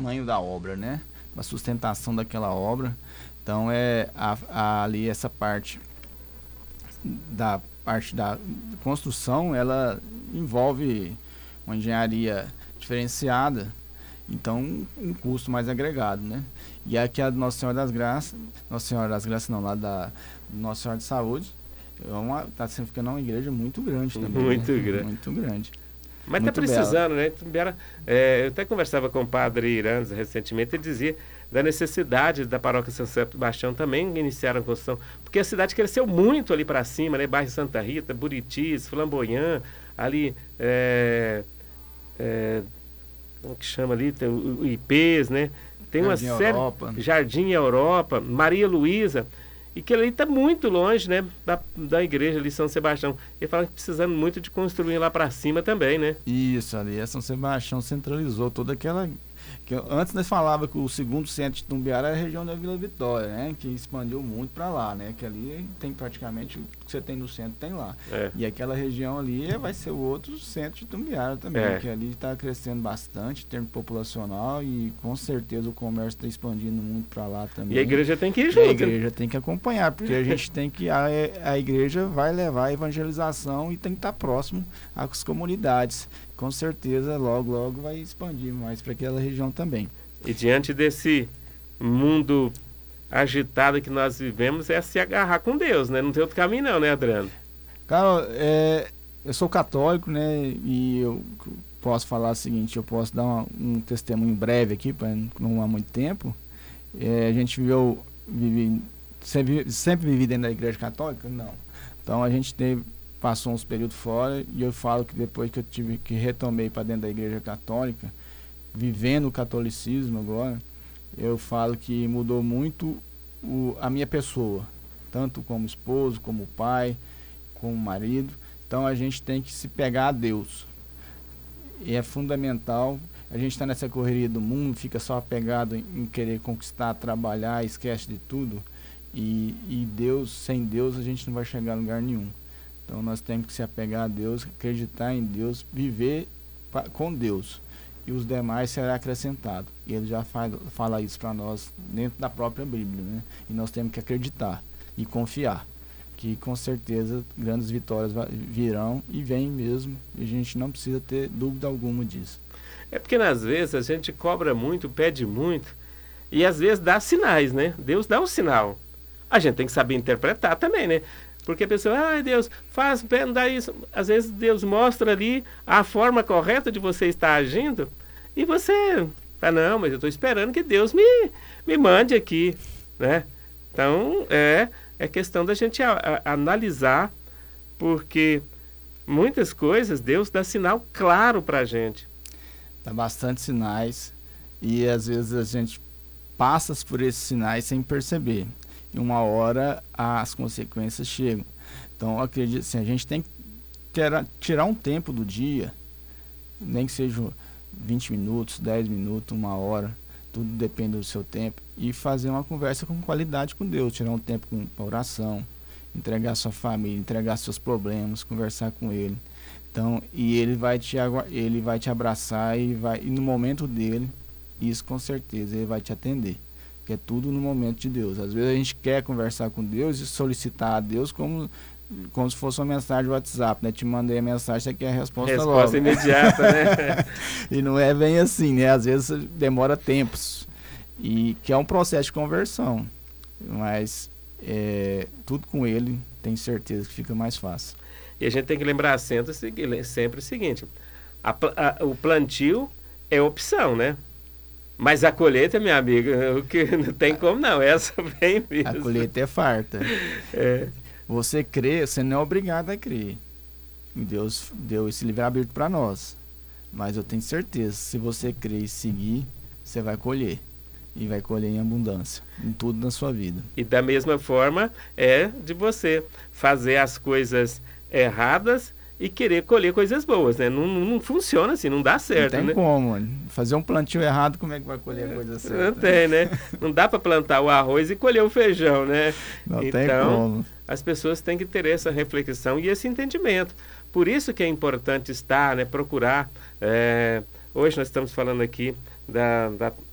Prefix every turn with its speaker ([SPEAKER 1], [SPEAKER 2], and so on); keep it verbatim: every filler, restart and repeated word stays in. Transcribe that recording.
[SPEAKER 1] tamanho da obra, né? A sustentação daquela obra. Então, é a, a, ali essa parte da parte da construção, ela envolve uma engenharia diferenciada, então um custo mais agregado, né? E aqui a Nossa Senhora das Graças, Nossa Senhora das Graças não, lá da Nossa Senhora de Saúde, é uma, tá sendo ficando uma igreja muito grande também.
[SPEAKER 2] Muito
[SPEAKER 1] né?
[SPEAKER 2] grande.
[SPEAKER 1] Muito grande.
[SPEAKER 2] Mas
[SPEAKER 1] Muito
[SPEAKER 2] está precisando,
[SPEAKER 1] bela.
[SPEAKER 2] né? Tumbiara, é, eu até conversava com o padre Irandes recentemente, ele dizia da necessidade da paróquia São Sebastião também iniciar a construção, porque a cidade cresceu muito ali para cima, né? Bairro Santa Rita, Buritis, Flamboyant, ali, é, é, como que chama ali? Tem o, o I Ps, né? Tem uma
[SPEAKER 1] Jardim
[SPEAKER 2] série,
[SPEAKER 1] Europa.
[SPEAKER 2] Jardim Europa, Maria Luísa, e que ali está muito longe, né, da, da igreja ali São Sebastião. Ele fala que precisando muito de construir lá para cima também, né?
[SPEAKER 1] Isso, ali a São Sebastião centralizou toda aquela... Que antes nós falava que o segundo centro de Tumbiara era a região da Vila Vitória, né? Que expandiu muito para lá, né? Que ali tem praticamente o que você tem no centro, tem lá.
[SPEAKER 2] É.
[SPEAKER 1] E aquela região ali vai ser o outro centro de Tumbiara também,
[SPEAKER 2] É.
[SPEAKER 1] que ali está crescendo bastante em termos populacional e com certeza o comércio está expandindo muito para lá também.
[SPEAKER 2] E a igreja tem que ir
[SPEAKER 1] E
[SPEAKER 2] junto.
[SPEAKER 1] a igreja tem que acompanhar, porque a gente tem que... A, a igreja vai levar a evangelização e tem que estar próximo às comunidades. Com certeza, logo, logo vai expandir mais para aquela região também.
[SPEAKER 2] E diante desse mundo agitado que nós vivemos, é se agarrar com Deus, né? Não tem outro caminho não, né, Adriano?
[SPEAKER 1] Cara, é, eu sou católico, né? E eu posso falar o seguinte, eu posso dar uma, um testemunho breve aqui, para não há muito tempo. É, a gente viveu, vive, sempre, sempre vivi dentro da igreja católica? Não. Então a gente teve... passou uns períodos fora, e eu falo que depois que eu tive que retomei para dentro da igreja católica, vivendo o catolicismo agora, eu falo que mudou muito o, a minha pessoa, tanto como esposo, como pai, como marido. Então a gente tem que se pegar a Deus, e é fundamental. A gente está nessa correria do mundo, fica só apegado em, em querer conquistar, trabalhar, esquece de tudo, e, e Deus, sem Deus a gente não vai chegar a lugar nenhum. Então nós temos que se apegar a Deus, acreditar em Deus, viver pra, com Deus. E os demais será acrescentado. E ele já faz, fala isso para nós dentro da própria Bíblia, né? E nós temos que acreditar e confiar. Que com certeza grandes vitórias virão e vêm mesmo. E a gente não precisa ter dúvida alguma disso.
[SPEAKER 2] É porque às vezes a gente cobra muito, pede muito. E às vezes dá sinais, né? Deus dá um sinal. A gente tem que saber interpretar também, né? Porque a pessoa, ai Deus, faz, dá isso. Às vezes Deus mostra ali a forma correta de você estar agindo e você fala, não, mas eu estou esperando que Deus me, me mande aqui, né? Então, é, é questão da gente a, a, analisar, porque muitas coisas Deus dá sinal claro para a gente.
[SPEAKER 1] Dá bastante sinais e às vezes a gente passa por esses sinais sem perceber. E uma hora as consequências chegam. Então, eu acredito assim, a gente tem que ter, tirar um tempo do dia, nem que seja vinte minutos, dez minutos, uma hora, tudo depende do seu tempo, e fazer uma conversa com qualidade com Deus, tirar um tempo para oração, entregar a sua família, entregar seus problemas, conversar com Ele. Então, e Ele vai te, ele vai te abraçar e, vai, e no momento dele, isso com certeza, Ele vai te atender. Que é tudo no momento de Deus. Às vezes a gente quer conversar com Deus e solicitar a Deus como, como se fosse uma mensagem de WhatsApp, né? Te mandei a mensagem, você quer a resposta,
[SPEAKER 2] resposta
[SPEAKER 1] logo.
[SPEAKER 2] Resposta imediata, né?
[SPEAKER 1] E não é bem assim, né? Às vezes demora tempos. E que é um processo de conversão. Mas é, tudo com Ele, tenho certeza que fica mais fácil.
[SPEAKER 2] E a gente tem que lembrar sempre, sempre o seguinte, a, a, o plantio é opção, né? Mas a colheita, minha amiga, o que não tem como não, essa vem mesmo.
[SPEAKER 1] A colheita é farta.
[SPEAKER 2] É.
[SPEAKER 1] Você crê, você não é obrigado a crer. Deus deu esse livre-arbítrio para nós. Mas eu tenho certeza, se você crer e seguir, você vai colher. E vai colher em abundância, em tudo na sua vida.
[SPEAKER 2] E da mesma forma, é de você fazer as coisas erradas e querer colher coisas boas, né? Não, não funciona assim, não dá certo, né?
[SPEAKER 1] Não tem como, mano. Fazer um plantio errado, como é que vai colher a coisa certa?
[SPEAKER 2] Não tem, né? Não dá para plantar o arroz e colher o feijão, né?
[SPEAKER 1] Não
[SPEAKER 2] então,
[SPEAKER 1] tem como.
[SPEAKER 2] As pessoas têm que ter essa reflexão e esse entendimento. Por isso que é importante estar, né? Procurar. É... Hoje nós estamos falando aqui da, da